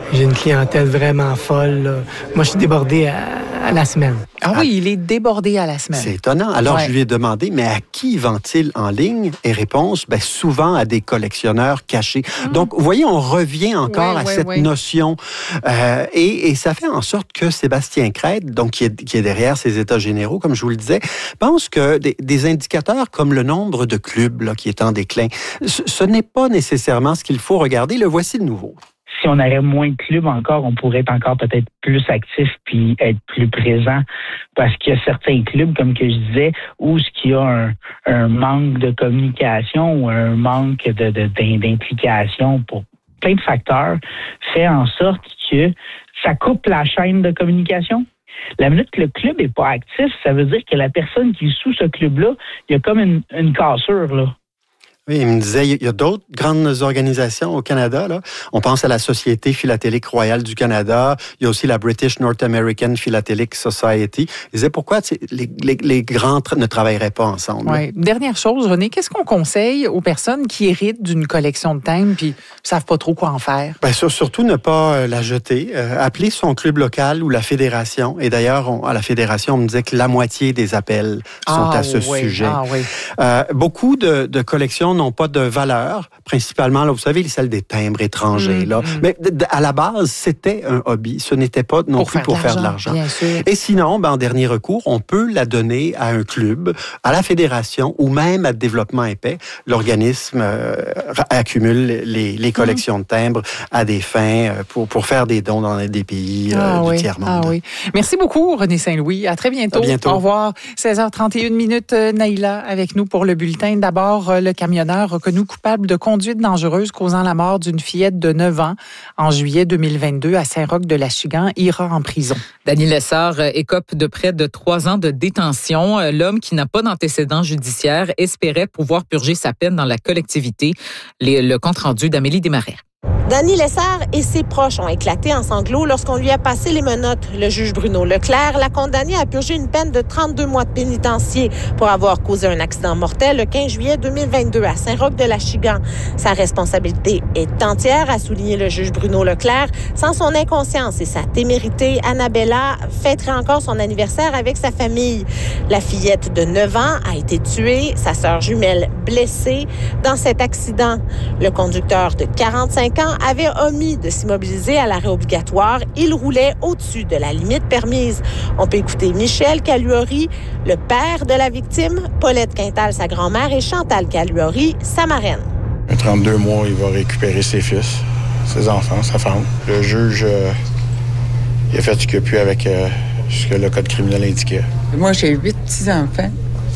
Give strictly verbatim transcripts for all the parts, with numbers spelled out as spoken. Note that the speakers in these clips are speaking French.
J'ai une clientèle vraiment folle, là. Moi, je suis débordé à, à la semaine. Ah oui, il est débordé à la semaine. C'est étonnant. Alors, Ouais. je lui ai demandé, mais à qui vend-il en ligne? Et réponse, ben, souvent à des collectionneurs cachés. Mmh. Donc, vous voyez, on revient encore oui, à oui, cette oui. notion. Euh, et, et ça fait en sorte que Sébastien Crête, donc qui est, qui est derrière ces états généraux, comme je vous le disais, pense que des, des indicateurs comme le nombre de clubs là, qui est en déclin, ce, ce n'est pas nécessairement ce qu'il faut regarder. Le voici de nouveau. Si on aurait moins de clubs encore, on pourrait être encore peut-être plus actif puis être plus présent. Parce qu'il y a certains clubs, comme que je disais, où ce qu'il y a un, un manque de communication ou un manque de, de, d'implication pour plein de facteurs, fait en sorte que ça coupe la chaîne de communication. La minute que le club n'est pas actif, ça veut dire que la personne qui est sous ce club-là, il y a comme une, une cassure, là. Oui, il me disait, il y a d'autres grandes organisations au Canada, là. On pense à la Société philatélique royale du Canada. Il y a aussi la British North American Philatelic Society. Il disait, pourquoi les, les, les grands tra- ne travailleraient pas ensemble? Oui. Dernière chose, René, qu'est-ce qu'on conseille aux personnes qui héritent d'une collection de thèmes puis ne savent pas trop quoi en faire? Bien, surtout ne pas euh, la jeter. Euh, appeler son club local ou la fédération. Et d'ailleurs, on, à la fédération, on me disait que la moitié des appels sont ah, à ce oui, sujet. Ah, oui. euh, beaucoup de, de collections n'ont pas de valeur, principalement, là, vous savez, celle des timbres étrangers. Mmh, là. Mmh. Mais d- d- à la base, c'était un hobby. Ce n'était pas non pour plus faire pour de faire de l'argent. Bien sûr. Et sinon, ben, en dernier recours, on peut la donner à un club, à la fédération ou même à Développement épais. L'organisme euh, accumule les, les collections mmh. de timbres à des fins euh, pour, pour faire des dons dans des pays euh, ah, du oui, tiers-monde. Ah, oui. Merci beaucoup, René Saint-Louis. À très bientôt. À bientôt. Au revoir. seize heures trente et une minutes, Naïla, avec nous pour le bulletin. D'abord, le camionneur reconnu coupable de conduite dangereuse causant la mort d'une fillette de neuf ans en juillet deux mille vingt-deux à Saint-Roch-de-Lachigan ira en prison. Danny Lessard écope de près de trois ans de détention. L'homme qui n'a pas d'antécédent judiciaire espérait pouvoir purger sa peine dans la collectivité. Les, le compte-rendu d'Amélie Desmarais. Danny Lessard et ses proches ont éclaté en sanglots lorsqu'on lui a passé les menottes. Le juge Bruno Leclerc l'a condamné à purger une peine de trente-deux mois de pénitencier pour avoir causé un accident mortel le quinze juillet deux mille vingt-deux à Saint-Roch-de-Lachigan. Sa responsabilité est entière, a souligné le juge Bruno Leclerc. Sans son inconscience et sa témérité, Annabella fêterait encore son anniversaire avec sa famille. La fillette de neuf ans a été tuée, sa sœur jumelle blessée dans cet accident. Le conducteur de quarante-cinq ans avait omis de s'immobiliser à l'arrêt obligatoire. Il roulait au-dessus de la limite permise. On peut écouter Michel Caluori, le père de la victime, Paulette Quintal, sa grand-mère, et Chantal Caluori, sa marraine. À trente-deux mois, il va récupérer ses fils, ses enfants, sa femme. Le juge, euh, il a fait ce qu'il a pu avec euh, ce que le code criminel indiquait. Moi, j'ai huit petits-enfants.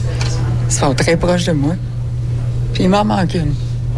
Ils sont très proches de moi. Puis il m'en manque une.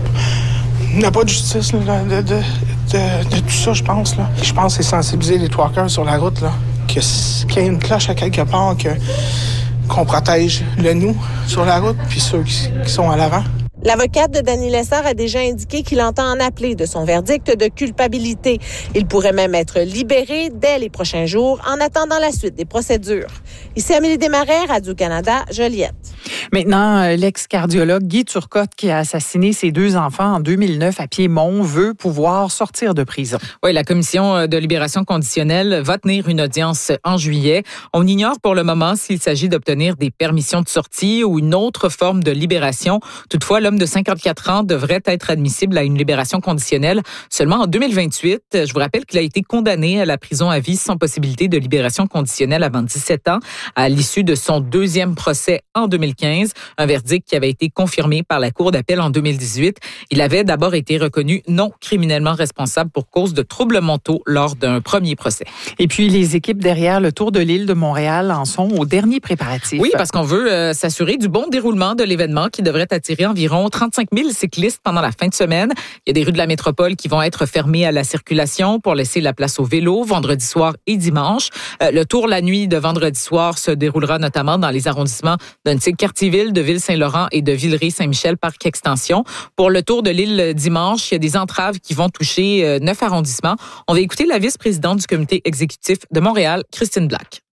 Il n'y a pas de justice là, de, de, de, de tout ça, je pense. Là. Je pense que c'est sensibiliser les truckers sur la route, là, que, qu'il y ait une cloche à quelque part, que, qu'on protège le nous sur la route, puis ceux qui, qui sont à l'avant. L'avocate de Danny Lessard a déjà indiqué qu'il entend en appeler de son verdict de culpabilité. Il pourrait même être libéré dès les prochains jours en attendant la suite des procédures. Ici Amélie Desmarais, Radio-Canada, Joliette. Maintenant, l'ex-cardiologue Guy Turcotte, qui a assassiné ses deux enfants en deux mille neuf à Piémont, veut pouvoir sortir de prison. Oui, la commission de libération conditionnelle va tenir une audience en juillet. On ignore pour le moment s'il s'agit d'obtenir des permissions de sortie ou une autre forme de libération. Toutefois, l'homme de cinquante-quatre ans devrait être admissible à une libération conditionnelle seulement en deux mille vingt-huit. Je vous rappelle qu'il a été condamné à la prison à vie sans possibilité de libération conditionnelle avant dix-sept ans à l'issue de son deuxième procès en deux mille quinze, un verdict qui avait été confirmé par la Cour d'appel en deux mille dix-huit. Il avait d'abord été reconnu non criminellement responsable pour cause de troubles mentaux lors d'un premier procès. Et puis, les équipes derrière le Tour de l'île de Montréal en sont au dernier préparatif. Oui, parce qu'on veut euh, s'assurer du bon déroulement de l'événement qui devrait attirer environ trente-cinq mille cyclistes pendant la fin de semaine. Il y a des rues de la métropole qui vont être fermées à la circulation pour laisser la place au vélo vendredi soir et dimanche. Euh, le tour la nuit de vendredi soir se déroulera notamment dans les arrondissements d'Annecy-Cartierville, de Ville-Saint-Laurent et de Villeray-Saint-Michel Parc Extension. Pour le tour de l'île dimanche, il y a des entraves qui vont toucher euh, neuf arrondissements. On va écouter la vice-présidente du comité exécutif de Montréal, Christine Black.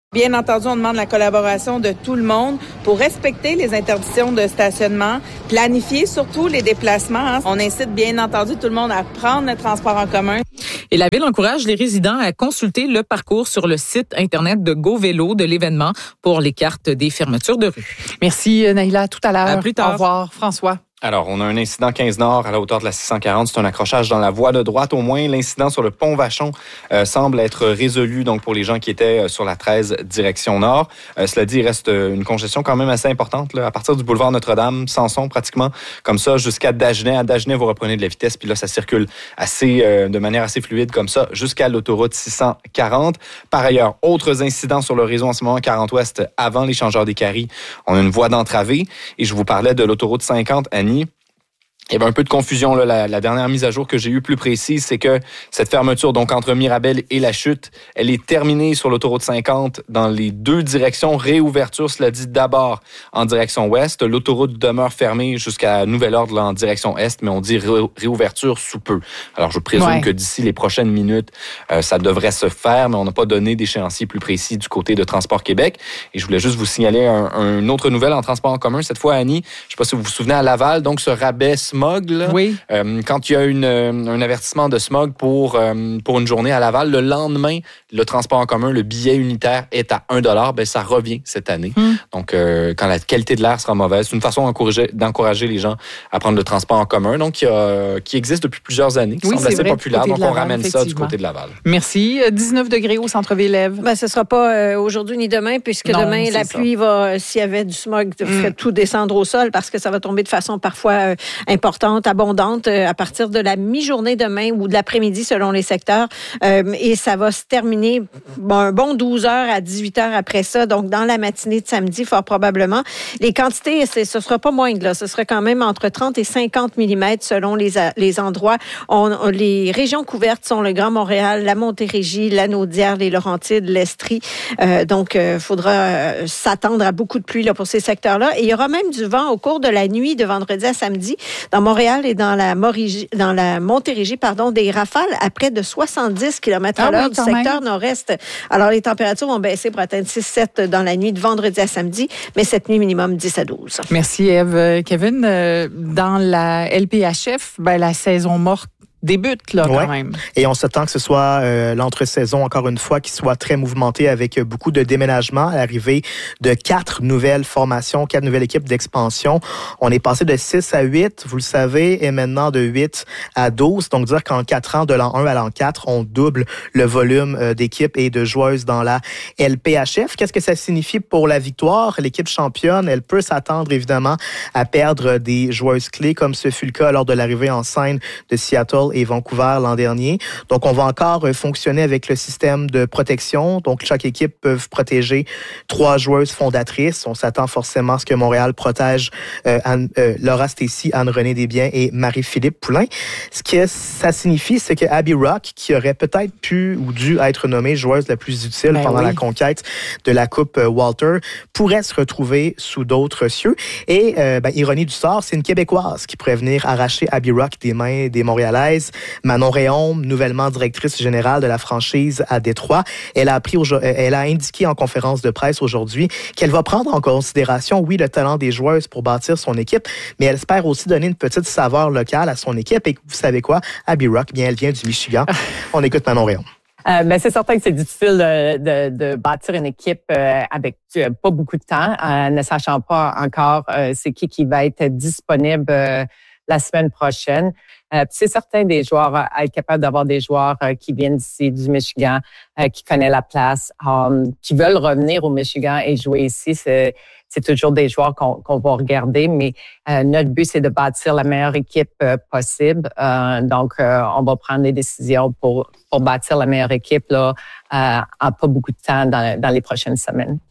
Bien entendu, on demande la collaboration de tout le monde pour respecter les interdictions de stationnement, planifier surtout les déplacements. Hein. On incite bien entendu tout le monde à prendre le transport en commun. Et la Ville encourage les résidents à consulter le parcours sur le site Internet de GoVélo de l'événement pour les cartes des fermetures de rue. Merci Naïla, à tout à l'heure. À plus tard. Au revoir François. Alors, on a un incident quinze Nord à la hauteur de la six cent quarante. C'est un accrochage dans la voie de droite au moins. L'incident sur le pont Vachon euh, semble être résolu donc pour les gens qui étaient euh, sur la treize direction Nord. Euh, cela dit, il reste euh, une congestion quand même assez importante là, à partir du boulevard Notre-Dame, Samson pratiquement, comme ça jusqu'à Dagenais. À Dagenais, vous reprenez de la vitesse, puis là, ça circule assez euh, de manière assez fluide comme ça jusqu'à l'autoroute six cent quarante. Par ailleurs, autres incidents sur le réseau en ce moment, quarante Ouest, avant l'échangeur des Caries. On a une voie d'entravé et je vous parlais de l'autoroute cinquante à Nice. Il y avait un peu de confusion. Là. La, la dernière mise à jour que j'ai eue plus précise, c'est que cette fermeture, donc entre Mirabel et La Chute, elle est terminée sur l'autoroute cinquante dans les deux directions. Réouverture, cela dit d'abord en direction ouest. L'autoroute demeure fermée jusqu'à nouvel ordre là, en direction est, mais on dit ré- réouverture sous peu. Alors, je présume ouais. que d'ici les prochaines minutes, euh, ça devrait se faire, mais on n'a pas donné d'échéancier plus précis du côté de Transport Québec. Et je voulais juste vous signaler un, un autre nouvelle en transport en commun, cette fois, Annie. Je ne sais pas si vous vous souvenez, à Laval, donc ce rabais smog, là, oui. euh, quand il y a une, un avertissement de smog pour, euh, pour une journée à Laval, le lendemain, le transport en commun, le billet unitaire est à un dollar, ben ça revient cette année. Mm. Donc, euh, quand la qualité de l'air sera mauvaise, c'est une façon d'encourager, d'encourager les gens à prendre le transport en commun, donc qui, a, qui existe depuis plusieurs années, qui oui, semble assez vrai, populaire. Donc, Laval, on ramène ça du côté de Laval. Merci. dix-neuf degrés au centre-ville, Ève. Ben, ce ne sera pas euh, aujourd'hui ni demain, puisque non, demain, la ça. pluie va, s'il y avait du smog, ferait mm. tout descendre au sol, parce que ça va tomber de façon parfois euh, importante, abondante, euh, à partir de la mi-journée demain ou de l'après-midi, selon les secteurs. Euh, et ça va se terminer bon, un bon douze heures à dix-huit heures après ça, donc dans la matinée de samedi, fort probablement. Les quantités, c'est, ce ne sera pas moindre, là. Ce sera quand même entre trente et cinquante millimètres selon les, les endroits. On, on, les régions couvertes sont le Grand Montréal, la Montérégie, la Naudière, les Laurentides, l'Estrie. Euh, donc, il euh, faudra euh, s'attendre à beaucoup de pluie là, pour ces secteurs-là. Et il y aura même du vent au cours de la nuit de vendredi à samedi dans Montréal et dans la, Morigi, dans la Montérégie, pardon, des rafales à près de soixante-dix kilomètres à l'heure ah oui, du secteur même. nord-est. Alors, les températures vont baisser pour atteindre six sept dans la nuit de vendredi à samedi, mais cette nuit minimum dix à douze. Merci, Ève. Kevin, euh, dans la L P H F, ben, la saison morte débute, là, quand ouais. même. Et on s'attend que ce soit euh, l'entre-saison, encore une fois, qui soit très mouvementé avec beaucoup de déménagements à l'arrivée de quatre nouvelles formations, quatre nouvelles équipes d'expansion. On est passé de six à huit, vous le savez, et maintenant de huit à douze. Donc, dire qu'en quatre ans, de l'an un à l'an quatre, on double le volume euh, d'équipes et de joueuses dans la L P H F. Qu'est-ce que ça signifie pour la victoire? L'équipe championne, elle peut s'attendre, évidemment, à perdre des joueuses clés, comme ce fut le cas lors de l'arrivée en scène de Seattle et Vancouver l'an dernier. Donc, on va encore fonctionner avec le système de protection. Donc, chaque équipe peut protéger trois joueuses fondatrices. On s'attend forcément à ce que Montréal protège euh, Anne, euh, Laura Stacey, Anne-Renée Desbiens et Marie-Philippe Poulain. Ce que ça signifie, c'est que Abby Rock, qui aurait peut-être pu ou dû être nommée joueuse la plus utile ben pendant oui. la conquête de la Coupe Walter, pourrait se retrouver sous d'autres cieux. Et, euh, ben, ironie du sort, c'est une Québécoise qui pourrait venir arracher Abby Rock des mains des Montréalaises. Manon Réaume, nouvellement directrice générale de la franchise à Détroit, elle a, appris, elle a indiqué en conférence de presse aujourd'hui qu'elle va prendre en considération, oui, le talent des joueuses pour bâtir son équipe, mais elle espère aussi donner une petite saveur locale à son équipe. Et vous savez quoi? Abby Rock, bien, elle vient du Michigan. On écoute Manon Réaume. Euh, ben, c'est certain que c'est difficile de, de, de bâtir une équipe euh, avec euh, pas beaucoup de temps, euh, ne sachant pas encore euh, c'est qui qui va être disponible euh, la semaine prochaine. Euh, c'est certain des joueurs, euh, être capable d'avoir des joueurs euh, qui viennent d'ici, du Michigan, euh, qui connaissent la place, euh, qui veulent revenir au Michigan et jouer ici. C'est, c'est toujours des joueurs qu'on, qu'on va regarder, mais euh, notre but, c'est de bâtir la meilleure équipe euh, possible. Euh, donc, euh, on va prendre des décisions pour, pour bâtir la meilleure équipe là, euh, en pas beaucoup de temps dans, dans les prochaines semaines.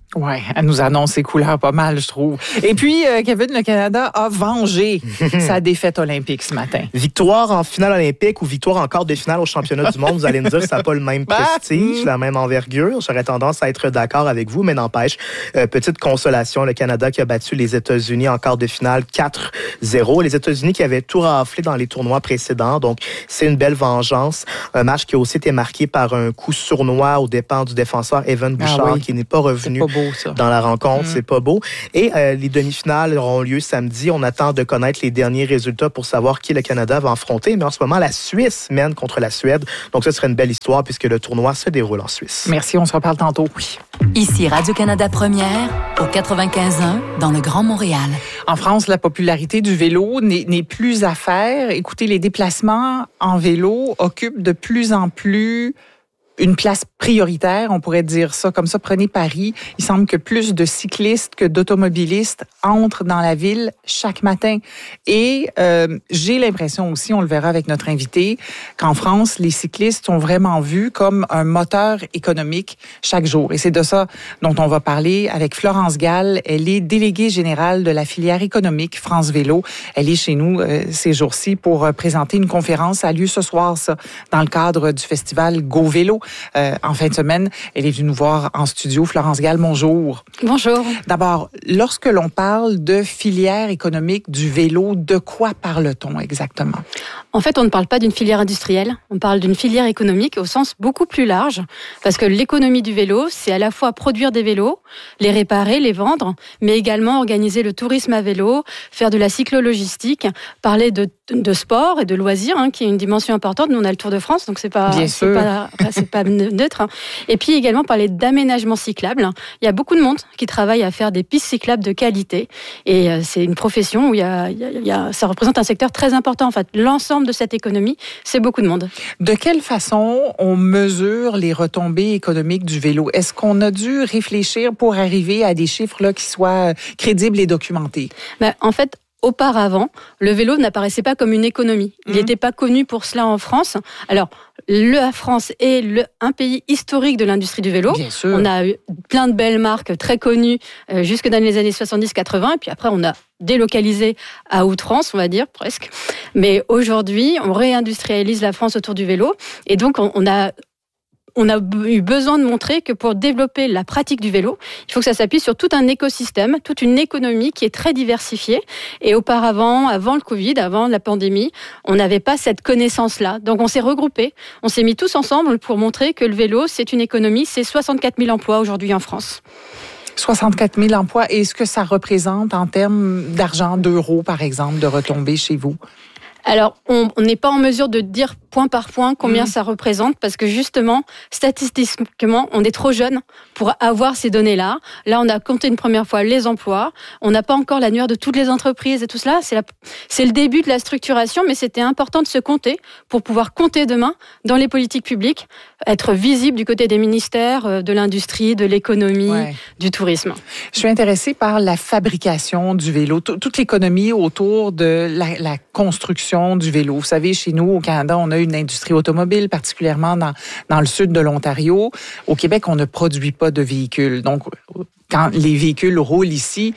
Oui, elle nous annonce ses couleurs pas mal, je trouve. Et puis, euh, Kevin, le Canada a vengé sa défaite olympique ce matin. Victoire en finale olympique ou victoire en quart de finale au championnat du monde, vous allez me dire que ça n'a pas le même prestige, la même envergure. J'aurais tendance à être d'accord avec vous, mais n'empêche, euh, petite consolation, le Canada qui a battu les États-Unis en quart de finale quatre zéro. Les États-Unis qui avaient tout raflé dans les tournois précédents, donc c'est une belle vengeance. Un match qui a aussi été marqué par un coup sournois aux dépens du défenseur Evan Bouchard, ah oui. qui n'est pas revenu Ça. dans la rencontre, mmh. c'est pas beau. Et euh, les demi-finales auront lieu samedi. On attend de connaître les derniers résultats pour savoir qui le Canada va affronter. Mais en ce moment, la Suisse mène contre la Suède. Donc ça serait une belle histoire puisque le tournoi se déroule en Suisse. Merci, on se reparle tantôt. Oui. Ici Radio-Canada Première, au quatre-vingt-quinze un, dans le Grand Montréal. En France, la popularité du vélo n'est, n'est plus à faire. Écoutez, les déplacements en vélo occupent de plus en plus une place prioritaire, on pourrait dire ça comme ça. Prenez Paris, il semble que plus de cyclistes que d'automobilistes entrent dans la ville chaque matin. Et euh, j'ai l'impression aussi, on le verra avec notre invité, qu'en France, les cyclistes sont vraiment vus comme un moteur économique chaque jour. Et c'est de ça dont on va parler avec Florence Gall. Elle est déléguée générale de la filière économique France Vélo. Elle est chez nous euh, ces jours-ci pour euh, présenter une conférence. Ça a lieu ce soir, ça, dans le cadre du festival Go Vélo. Euh, en fin de semaine, elle est venue nous voir en studio. Florence Gall, bonjour. Bonjour. D'abord, lorsque l'on parle de filière économique du vélo, de quoi parle-t-on exactement? En fait, on ne parle pas d'une filière industrielle, on parle d'une filière économique au sens beaucoup plus large, parce que l'économie du vélo, c'est à la fois produire des vélos, les réparer, les vendre, mais également organiser le tourisme à vélo, faire de la cyclo-logistique, parler de, de sport et de loisirs, hein, qui est une dimension importante. Nous, on a le Tour de France, donc c'est pas, Bien c'est sûr. pas, c'est pas neutre. Et puis également parler d'aménagement cyclable. Il y a beaucoup de monde qui travaille à faire des pistes cyclables de qualité, et euh, c'est une profession où il y a, il y a, il y a, ça représente un secteur très important. En fait, l'ensemble de cette économie, c'est beaucoup de monde. De quelle façon on mesure les retombées économiques du vélo? Est-ce qu'on a dû réfléchir pour arriver à des chiffres là, qui soient crédibles et documentés? Ben, en fait, auparavant, le vélo n'apparaissait pas comme une économie. Il n'était mmh. pas connu pour cela en France. Alors, la France est le, un pays historique de l'industrie du vélo. Bien sûr. On a eu plein de belles marques très connues euh, jusque dans les années soixante-dix quatre-vingts. Et puis après, on a délocalisé à outrance, on va dire, presque. Mais aujourd'hui, on réindustrialise la France autour du vélo. Et donc, on, on a... On a eu besoin de montrer que pour développer la pratique du vélo, il faut que ça s'appuie sur tout un écosystème, toute une économie qui est très diversifiée. Et auparavant, avant le Covid, avant la pandémie, on n'avait pas cette connaissance-là. Donc on s'est regroupés, on s'est mis tous ensemble pour montrer que le vélo, c'est une économie, c'est soixante-quatre mille emplois aujourd'hui en France. soixante-quatre mille emplois. Et est-ce que ça représente en termes d'argent, d'euros, par exemple, de retombées chez vous? Alors, on n'est pas en mesure de dire point par point combien mmh. ça représente, parce que justement, statistiquement, on est trop jeune pour avoir ces données-là. Là, on a compté une première fois les emplois. On n'a pas encore l'annuaire de toutes les entreprises et tout cela. C'est, la, c'est le début de la structuration, mais c'était important de se compter pour pouvoir compter demain dans les politiques publiques, être visible du côté des ministères, de l'industrie, de l'économie, ouais. du tourisme. Je suis intéressée par la fabrication du vélo, T- toute l'économie autour de la, la construction du vélo. Vous savez, chez nous, au Canada, on a une industrie automobile, particulièrement dans, dans le sud de l'Ontario. Au Québec, on ne produit pas de véhicules. Donc, quand les véhicules roulent ici,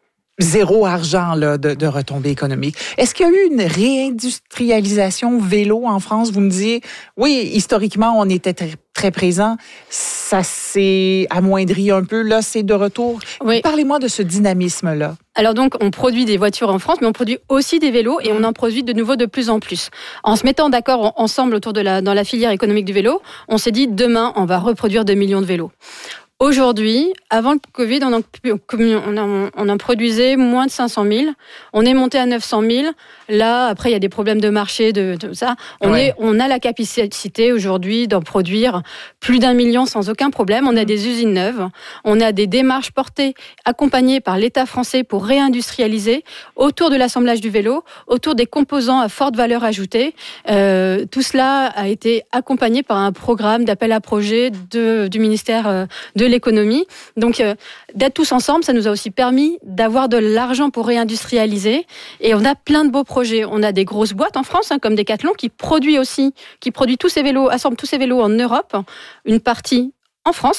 zéro argent là, de, de retombées économiques. Est-ce qu'il y a eu une réindustrialisation vélo en France? Vous me disiez, oui, historiquement, on était très, très présent. Ça s'est amoindri un peu. Là, c'est de retour. Oui. Parlez-moi de ce dynamisme-là. Alors donc, on produit des voitures en France, mais on produit aussi des vélos et on en produit de nouveau de plus en plus. En se mettant d'accord ensemble autour de la, dans la filière économique du vélo, on s'est dit, demain, on va reproduire deux millions de vélos. Aujourd'hui, avant le Covid, on en, on, en, on en produisait moins de cinq cent mille. On est monté à neuf cent mille. Là, après, il y a des problèmes de marché, de, de ça. On, ouais. est, on a la capacité aujourd'hui d'en produire plus d'un million sans aucun problème. On a des usines neuves. On a des démarches portées, accompagnées par l'État français pour réindustrialiser autour de l'assemblage du vélo, autour des composants à forte valeur ajoutée. Euh, tout cela a été accompagné par un programme d'appel à projet de, du ministère de l'économie. Donc, euh, d'être tous ensemble, ça nous a aussi permis d'avoir de l'argent pour réindustrialiser. Et on a plein de beaux projets. On a des grosses boîtes en France, hein, comme Decathlon, qui produit aussi, qui produit tous ces vélos, assemble tous ces vélos en Europe, une partie en France,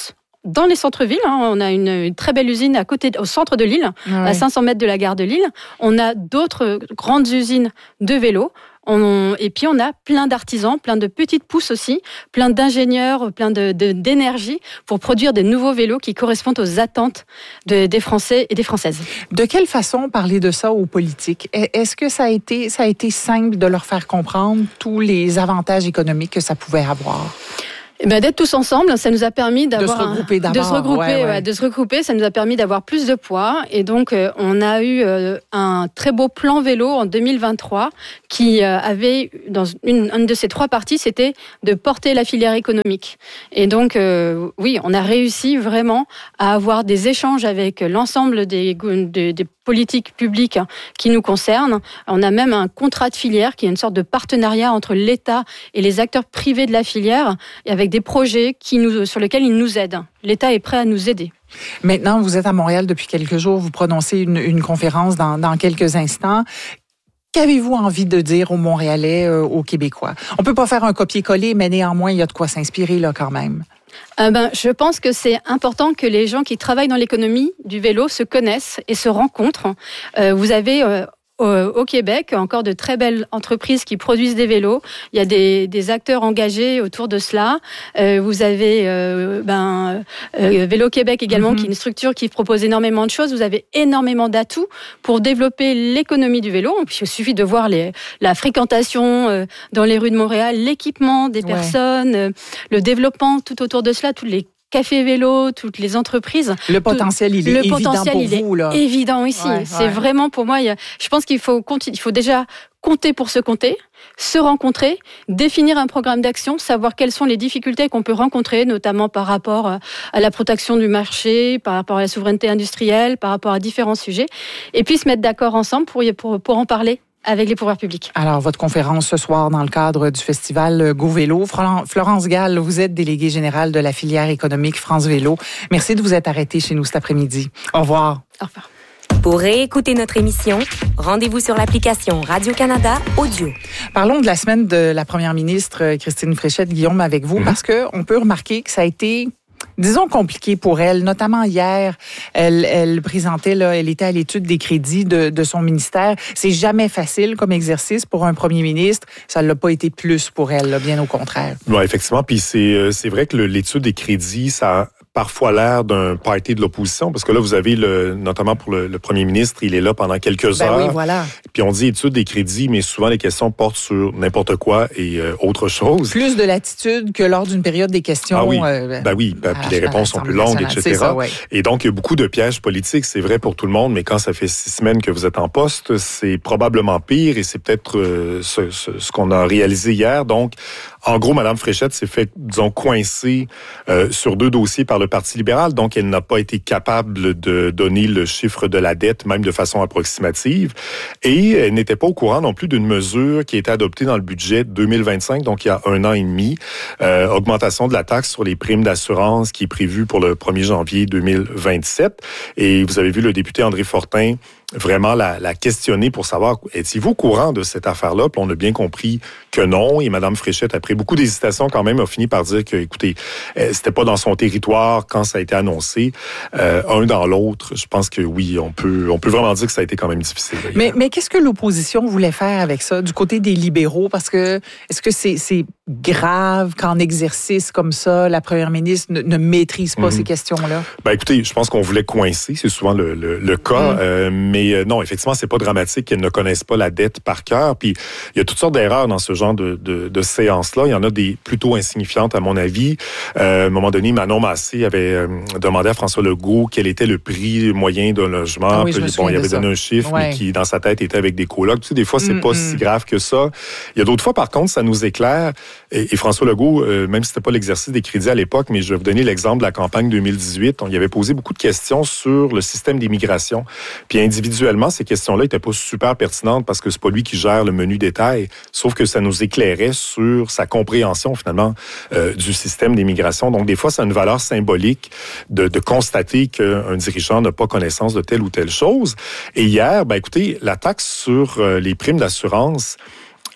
dans les centres-villes. Hein. On a une, une très belle usine à côté, au centre de Lille, ah ouais. à cinq cents mètres de la gare de Lille. On a d'autres grandes usines de vélos. On, et puis on a plein d'artisans, plein de petites pousses aussi, plein d'ingénieurs, plein de, de, d'énergie pour produire des nouveaux vélos qui correspondent aux attentes de, des Français et des Françaises. De quelle façon parler de ça aux politiques? Est-ce que ça a été, ça a été simple de leur faire comprendre tous les avantages économiques que ça pouvait avoir? Eh bien, d'être tous ensemble, ça nous a permis d'avoir de se regrouper d'abord, de se regrouper, ouais, ouais. Ouais, de se regrouper, ça nous a permis d'avoir plus de poids. Et donc, euh, on a eu euh, un très beau plan vélo en deux mille vingt-trois qui euh, avait dans une, une de ces trois parties, c'était de porter la filière économique. Et donc, euh, oui, on a réussi vraiment à avoir des échanges avec l'ensemble des, des, des politiques publiques qui nous concernent. On a même un contrat de filière qui est une sorte de partenariat entre l'État et les acteurs privés de la filière, et avec des projets qui nous, sur lesquels ils nous aident. L'État est prêt à nous aider. Maintenant, vous êtes à Montréal depuis quelques jours. Vous prononcez une, une conférence dans, dans quelques instants. Qu'avez-vous envie de dire aux Montréalais, euh, aux Québécois? On peut pas faire un copier-coller, mais néanmoins, il y a de quoi s'inspirer là quand même. Euh ben, je pense que c'est important que les gens qui travaillent dans l'économie du vélo se connaissent et se rencontrent. Euh, vous avez... Euh, Au Québec, encore de très belles entreprises qui produisent des vélos. Il y a des, des acteurs engagés autour de cela. Euh, vous avez euh, ben, euh, Vélo Québec également, mm-hmm. qui est une structure qui propose énormément de choses. Vous avez énormément d'atouts pour développer l'économie du vélo. Il suffit de voir les, la fréquentation euh, dans les rues de Montréal, l'équipement des personnes, ouais. euh, le développement tout autour de cela, tous les café vélo, toutes les entreprises. Le potentiel, il est le évident potentiel, pour il vous, là. est évident ici. Ouais, c'est ouais. vraiment pour moi, il y a, je pense qu'il faut, il faut déjà compter pour se compter, se rencontrer, définir un programme d'action, savoir quelles sont les difficultés qu'on peut rencontrer, notamment par rapport à la protection du marché, par rapport à la souveraineté industrielle, par rapport à différents sujets, et puis se mettre d'accord ensemble pour, pour, pour en parler avec les pouvoirs publics. Alors, votre conférence ce soir dans le cadre du festival Go Vélo. Florence Gall, vous êtes déléguée générale de la filière économique France Vélo. Merci de vous être arrêtée chez nous cet après-midi. Au revoir. Au revoir. Pour réécouter notre émission, rendez-vous sur l'application Radio-Canada Audio. Parlons de la semaine de la première ministre Christine Fréchette-Guillaume avec vous, mmh. parce qu'on peut remarquer que ça a été... disons compliqué pour elle, notamment hier, elle, elle présentait, là, elle était à l'étude des crédits de, de son ministère. C'est jamais facile comme exercice pour un premier ministre. Ça ne l'a pas été plus pour elle, là, bien au contraire. Oui, effectivement. Puis c'est, c'est vrai que le, l'étude des crédits, ça a parfois l'air d'un party de l'opposition, parce que là, vous avez, le, notamment pour le, le premier ministre, il est là pendant quelques ben heures. Oui, voilà. Puis on dit étude des crédits, mais souvent les questions portent sur n'importe quoi et euh, autre chose. Plus de latitude que lors d'une période des questions. Ah oui, euh, ben oui. Ben, puis les réponses sont plus longues, et cetera. Ça, ouais. Et donc, il y a beaucoup de pièges politiques, c'est vrai pour tout le monde, mais quand ça fait six semaines que vous êtes en poste, c'est probablement pire, et c'est peut-être euh, ce, ce, ce qu'on a réalisé hier. Donc, en gros, Mme Fréchette s'est fait, disons, coincer euh, sur deux dossiers par le Parti libéral. Donc, elle n'a pas été capable de donner le chiffre de la dette, même de façon approximative. Et elle n'était pas au courant non plus d'une mesure qui a été adoptée dans le budget deux mille vingt-cinq, donc il y a un an et demi, euh, augmentation de la taxe sur les primes d'assurance qui est prévue pour le premier janvier deux mille vingt-sept. Et vous avez vu le député André Fortin vraiment la, la questionner pour savoir, étiez-vous au courant de cette affaire-là? Puis on a bien compris que non. Et Mme Fréchette, après beaucoup d'hésitation quand même, a fini par dire que, écoutez, c'était pas dans son territoire quand ça a été annoncé. Euh, un dans l'autre, je pense que oui, on peut, on peut vraiment dire que ça a été quand même difficile. Mais, mais qu'est-ce que l'opposition voulait faire avec ça, du côté des libéraux? Parce que, est-ce que c'est, c'est grave qu'en exercice comme ça, la première ministre ne, ne maîtrise pas mm-hmm. ces questions-là? Ben écoutez, je pense qu'on voulait coincer, c'est souvent le, le, le cas, mm. euh, mais euh, non, effectivement, c'est pas dramatique qu'elles ne connaissent pas la dette par cœur. Puis il y a toutes sortes d'erreurs dans ce genre de, de, de séances-là. Il y en a des plutôt insignifiantes, à mon avis. Euh, à un moment donné, Manon Massé avait euh, demandé à François Legault quel était le prix moyen d'un logement. Ah oui, Puis, bon, il avait donné un chiffre, ouais. mais qui, dans sa tête, était avec des colocs. Tu sais, des fois, c'est mm-hmm. pas si grave que ça. Il y a d'autres fois, par contre, ça nous éclaire. Et, et François Legault, euh, même si c'était pas l'exercice des crédits à l'époque, mais je vais vous donner l'exemple de la campagne deux mille dix-huit. On y avait posé beaucoup de questions sur le système d'immigration. Puis individuellement, ces questions-là n'étaient pas super pertinentes parce que c'est pas lui qui gère le menu détail, sauf que ça nous éclairait sur sa compréhension, finalement, euh, du système d'immigration. Donc, des fois, ça a une valeur symbolique de, de constater qu'un dirigeant n'a pas connaissance de telle ou telle chose. Et hier, ben écoutez, la taxe sur euh, les primes d'assurance,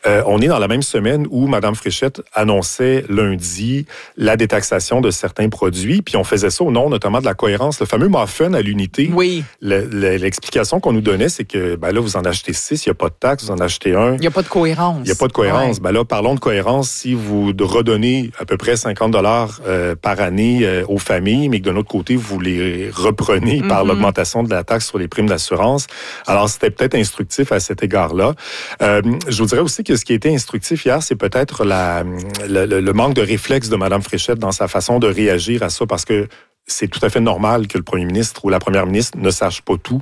euh, on est dans la même semaine où Mme Fréchette annonçait lundi la détaxation de certains produits, puis on faisait ça au nom notamment de la cohérence. Le fameux muffin à l'unité. Oui. Le, le, l'explication qu'on nous donnait, c'est que ben là, vous en achetez six, il n'y a pas de taxe, vous en achetez un. Il n'y a pas de cohérence. Il n'y a pas de cohérence. Ouais. Ben là, parlons de cohérence. Si vous redonnez à peu près cinquante dollars euh, par année euh, aux familles, mais que d'un autre côté, vous les reprenez mm-hmm. par l'augmentation de la taxe sur les primes d'assurance, alors c'était peut-être instructif à cet égard-là. Euh, je vous dirais aussi que ce qui a été instructif hier, c'est peut-être la, le, le manque de réflexe de Mme Fréchette dans sa façon de réagir à ça, parce que c'est tout à fait normal que le premier ministre ou la première ministre ne sache pas tout.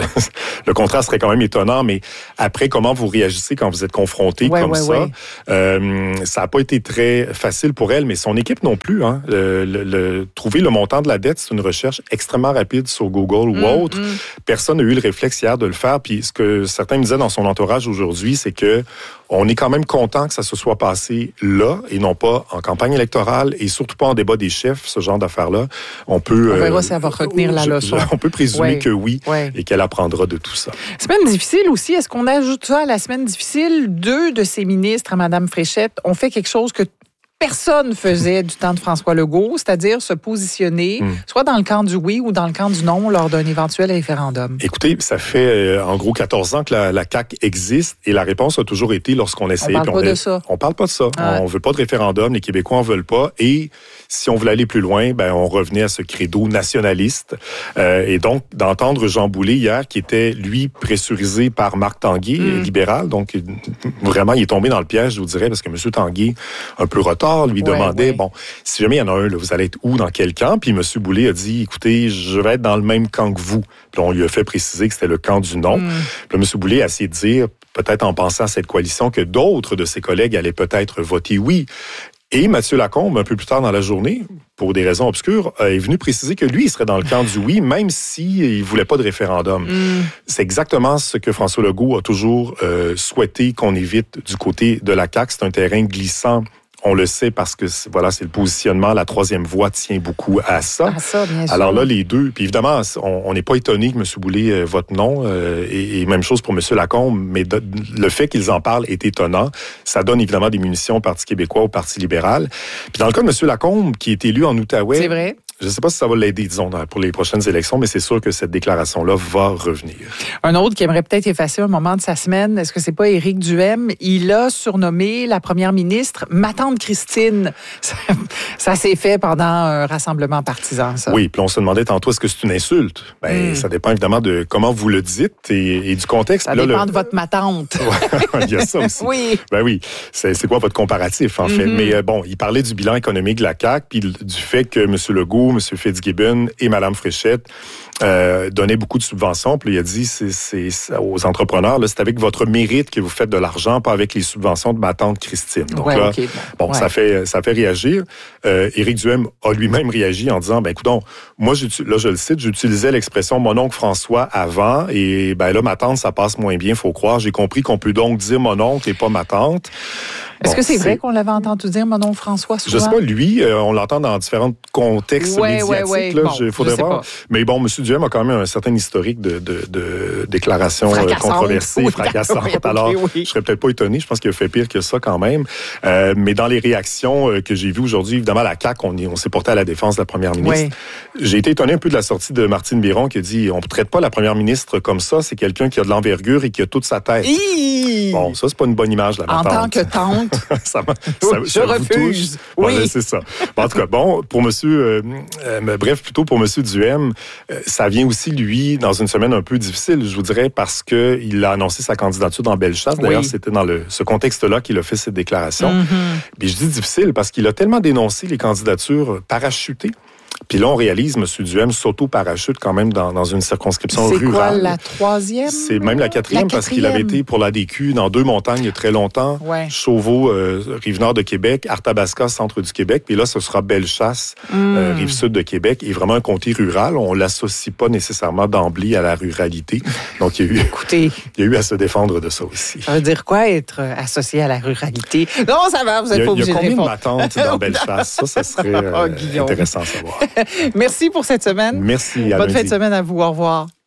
Le contraire serait quand même étonnant, mais après, comment vous réagissez quand vous êtes confronté ouais, comme ouais, ça? Ouais. Euh, ça n'a pas été très facile pour elle, mais son équipe non plus. Hein. Le, le, le, trouver le montant de la dette, c'est une recherche extrêmement rapide sur Google ou mmh, autre. Mmh. Personne n'a eu le réflexe hier de le faire. Puis ce que certains me disaient dans son entourage aujourd'hui, c'est que on est quand même content que ça se soit passé là et non pas en campagne électorale et surtout pas en débat des chefs, ce genre d'affaires-là. On peut... On verra euh, si elle va retenir la leçon. On peut présumer ouais, que oui ouais. et qu'elle apprendra de tout ça. Semaine difficile aussi. Est-ce qu'on ajoute ça à la semaine difficile? Deux de ses ministres à Mme Fréchette ont fait quelque chose que personne faisait du temps de François Legault, c'est-à-dire se positionner mm. soit dans le camp du oui ou dans le camp du non lors d'un éventuel référendum. Écoutez, ça fait euh, en gros quatorze ans que la, la C A Q existe et la réponse a toujours été lorsqu'on essaie... On parle pas on de est, ça. On parle pas de ça. Ah. On veut pas de référendum, les Québécois en veulent pas et si on voulait aller plus loin, ben on revenait à ce credo nationaliste. Euh, et donc, d'entendre Jean Boulet hier, qui était, lui, pressurisé par Marc Tanguay, mm. libéral, donc vraiment, il est tombé dans le piège, je vous dirais, parce que M. Tanguay, un peu retard, lui ouais, demandait, ouais. bon, si jamais il y en a un, là, vous allez être où, dans quel camp? Puis M. Boulet a dit, écoutez, je vais être dans le même camp que vous. Puis on lui a fait préciser que c'était le camp du non. Mm. Puis M. Boulet a essayé de dire, peut-être en pensant à cette coalition, que d'autres de ses collègues allaient peut-être voter oui. Et Mathieu Lacombe, un peu plus tard dans la journée, pour des raisons obscures, est venu préciser que lui, il serait dans le camp du oui, même s'il ne voulait pas de référendum. Mm. C'est exactement ce que François Legault a toujours euh, souhaité qu'on évite du côté de la C A Q. C'est un terrain glissant. On le sait parce que voilà, c'est le positionnement. La troisième voie tient beaucoup à ça. À ça, bien sûr. Alors là, les deux. Puis évidemment, on n'est pas étonné que M. Boulay euh, vote non. Euh, et, et même chose pour M. Lacombe. Mais de, le fait qu'ils en parlent est étonnant. Ça donne évidemment des munitions au Parti québécois, au Parti libéral. Puis dans le cas de M. Lacombe, qui est élu en Outaouais... C'est vrai. Je ne sais pas si ça va l'aider, disons, pour les prochaines élections, mais c'est sûr que cette déclaration-là va revenir. Un autre qui aimerait peut-être effacer un moment de sa semaine, est-ce que c'est pas Éric Duhaime? Il a surnommé la première ministre ma tante Christine. Ça, ça s'est fait pendant un rassemblement partisan, ça. Oui, puis on se demandait tantôt, est-ce que c'est une insulte? Ben, mm. ça dépend évidemment de comment vous le dites et, et du contexte. Ça là, dépend le... de votre ma tante. Il y a ça aussi. Oui. Ben oui, c'est, c'est quoi votre comparatif, en mm-hmm. fait? Mais euh, bon, il parlait du bilan économique de la C A Q, puis du fait que M. Legault, M. Fitzgibbon et Mme Fréchette euh, donnaient beaucoup de subventions. Puis il a dit c'est, c'est, c'est aux entrepreneurs, là, c'est avec votre mérite que vous faites de l'argent, pas avec les subventions de ma tante Christine. Donc ouais, là, okay, bon, ouais. ça fait ça fait réagir. Euh, Éric Duhaime a lui-même réagi en disant, ben écoutons, moi, là, je le cite, j'utilisais l'expression mon oncle François avant, et ben là, ma tante, ça passe moins bien, faut croire. J'ai compris qu'on peut donc dire mon oncle et pas ma tante. Est-ce bon, que c'est, c'est vrai c'est... qu'on l'avait entendu dire mon oncle François souvent? Je sais pas, lui, euh, on l'entend dans différents contextes ouais, médiatiques. Ouais, ouais. Là, bon, il faudrait voir. Pas. Mais bon, M. Duhaime a quand même un certain historique de, de, de déclarations controversées, oui, fracassantes. Oui, Alors, oui, oui. je serais peut-être pas étonné. Je pense qu'il a fait pire que ça quand même. Euh, mais dans les réactions euh, que j'ai vues aujourd'hui, évidemment, la C A Q, on, on s'est porté à la défense de la première ministre. Oui. J'ai été étonné un peu de la sortie de Martine Biron qui a dit on ne traite pas la première ministre comme ça. C'est quelqu'un qui a de l'envergure et qui a toute sa tête. Hi! Bon, ça, c'est pas une bonne image de la En tante. tant que tante. ça, ça, je ça refuse. Oui, oui. Ouais, c'est ça. Bon, en tout cas, bon, pour monsieur, euh, euh, bref, plutôt pour monsieur Duhaime, euh, ça vient aussi, lui, dans une semaine un peu difficile, je vous dirais, parce que il a annoncé sa candidature dans Bellechasse. D'ailleurs, oui. c'était dans le, ce contexte-là qu'il a fait cette déclaration. Mm-hmm. Puis je dis difficile parce qu'il a tellement dénoncé les candidatures parachutées. Puis là, on réalise, M. Duhaime s'auto-parachute quand même dans, dans une circonscription c'est rurale. C'est quoi, la troisième? C'est même la quatrième, la parce quatrième. Qu'il avait été pour l'A D Q dans deux montagnes il y a très longtemps. Ouais. Chauveau, euh, Rive-Nord de Québec, Arthabasca, centre du Québec. Puis là, ce sera Bellechasse, mm. euh, Rive-Sud de Québec. Et vraiment un comté rural. On ne l'associe pas nécessairement d'emblée à la ruralité. Donc, il y a eu, Écoutez, il y a eu à se défendre de ça aussi. Ça veut dire quoi, être associé à la ruralité? Non, ça va, vous n'êtes pas obligé de répondre. Il y a combien de matantes dans Bellechasse? Ça, ça serait euh, oh, intéressant à savoir. Merci pour cette semaine. Merci. À Bonne lundi. fin de semaine à vous. Au revoir.